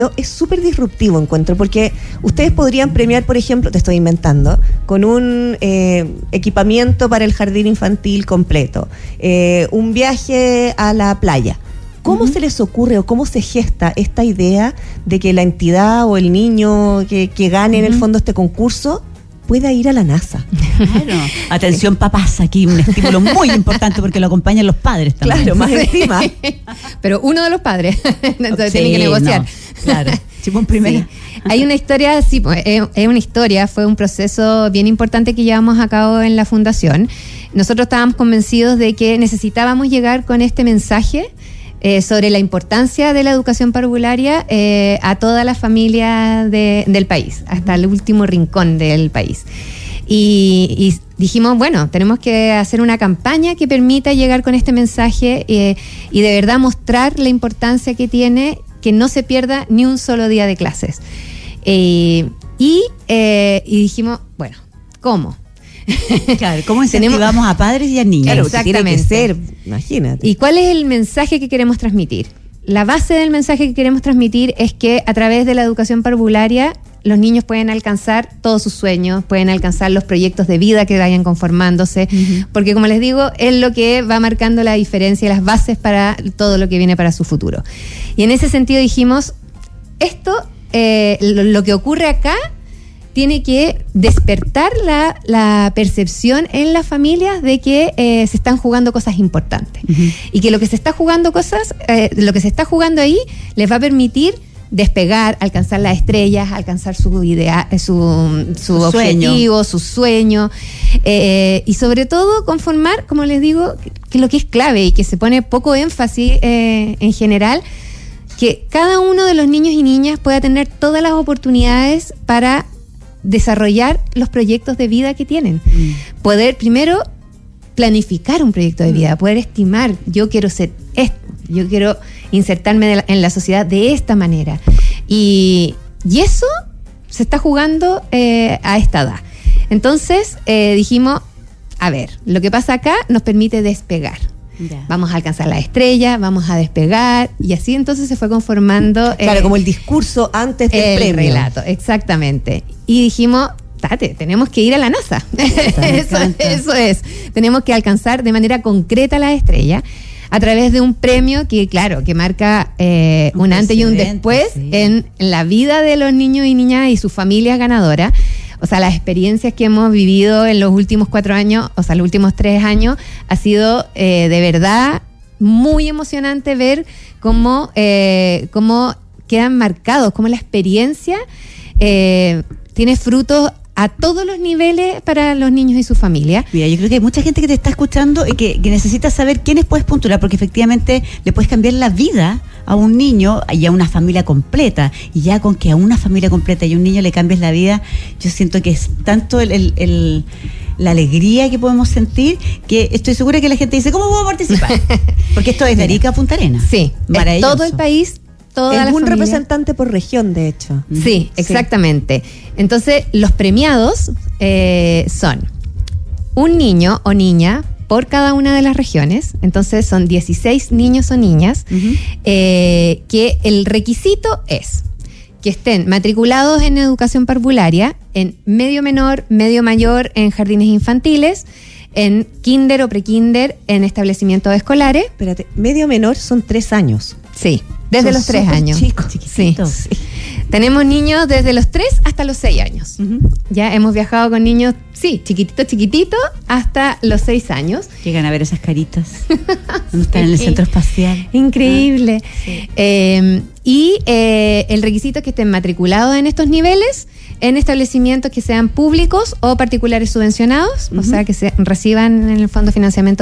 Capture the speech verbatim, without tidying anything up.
Es súper disruptivo, encuentro, porque ustedes podrían premiar, por ejemplo, te estoy inventando, con un eh, equipamiento para el jardín infantil completo, eh, un viaje a la playa. ¿Cómo uh-huh. se les ocurre o cómo se gesta esta idea de que la entidad o el niño que, que gane uh-huh. en el fondo este concurso pueda ir a la NASA? Claro. Atención, papás, aquí un estímulo muy importante porque lo acompañan los padres también. Claro, más encima. Pero uno de los padres, entonces sí, tiene que negociar. No, claro. Sí, pues primero. Sí. Hay una historia, sí, pues, es, es una historia, fue un proceso bien importante que llevamos a cabo en la fundación. Nosotros estábamos convencidos de que necesitábamos llegar con este mensaje Eh, sobre la importancia de la educación parvularia eh, a todas las familias de, del país, hasta el último rincón del país. Y, y dijimos, bueno, tenemos que hacer una campaña que permita llegar con este mensaje eh, y de verdad mostrar la importancia que tiene, que no se pierda ni un solo día de clases. Eh, y, eh, y dijimos, bueno, ¿cómo? Claro, ¿cómo incentivamos a padres y a niños? Claro, exactamente. Tiene que ser, imagínate. ¿Y cuál es el mensaje que queremos transmitir? La base del mensaje que queremos transmitir es que a través de la educación parvularia los niños pueden alcanzar todos sus sueños, pueden alcanzar los proyectos de vida que vayan conformándose, uh-huh. porque como les digo, es lo que va marcando la diferencia y las bases para todo lo que viene para su futuro. Y en ese sentido dijimos, esto, eh, lo, lo que ocurre acá, tiene que despertar la, la percepción en las familias de que eh, se están jugando cosas importantes. Uh-huh. Y que lo que se está jugando cosas, eh, lo que se está jugando ahí les va a permitir despegar, alcanzar las estrellas, alcanzar su idea, su, su, su objetivo, sueño. su sueño, eh, y sobre todo conformar, como les digo, que lo que es clave y que se pone poco énfasis eh, en general, que cada uno de los niños y niñas pueda tener todas las oportunidades para desarrollar los proyectos de vida que tienen. Mm. Poder primero planificar un proyecto de vida, mm. poder estimar, yo quiero ser esto, yo quiero insertarme de la, en la sociedad de esta manera. Y, y eso se está jugando eh, a esta edad. Entonces eh, dijimos, a ver, lo que pasa acá nos permite despegar. Ya. Vamos a alcanzar la estrella, vamos a despegar, y así entonces se fue conformando. Claro, eh, como el discurso antes del el premio. relato, exactamente. Y dijimos, tate, tenemos que ir a la NASA. eso, eso es. Tenemos que alcanzar de manera concreta la estrella a través de un premio que, claro, que marca eh, un, un antes y un después sí. en la vida de los niños y niñas y sus familias ganadoras. O sea, las experiencias que hemos vivido en los últimos cuatro años, o sea, los últimos tres años, ha sido eh, de verdad muy emocionante ver cómo, eh, cómo quedan marcados, cómo la experiencia eh, tiene frutos a todos los niveles para los niños y su familia. Mira, yo creo que hay mucha gente que te está escuchando y que, que necesita saber quiénes puedes puntuar, porque efectivamente le puedes cambiar la vida a un niño y a una familia completa, y ya con que a una familia completa y a un niño le cambies la vida, yo siento que es tanto el, el, el la alegría que podemos sentir, que estoy segura que la gente dice, ¿cómo puedo participar? Porque esto es de Arica a Punta Arenas. Sí, es todo el país. Toda es un familia. Representante por región, de hecho. Sí, exactamente. Entonces, los premiados eh, son un niño o niña por cada una de las regiones. Entonces, son dieciséis niños o niñas, uh-huh. eh, que el requisito es que estén matriculados en educación parvularia, en medio menor, medio mayor, en jardines infantiles, en kinder o prekinder, en establecimientos escolares. Espérate, medio menor son tres años. Sí, desde son los tres años. Chicos, sí. sí. Tenemos niños desde los tres hasta los seis años. Uh-huh. Ya hemos viajado con niños, sí, chiquititos, chiquititos, hasta los seis años. Llegan a ver esas caritas. sí. Están en el centro espacial. Increíble. Ah, sí. eh, y eh, el requisito es que estén matriculados en estos niveles, en establecimientos que sean públicos o particulares subvencionados, uh-huh. o sea, que se reciban en el fondo financiamiento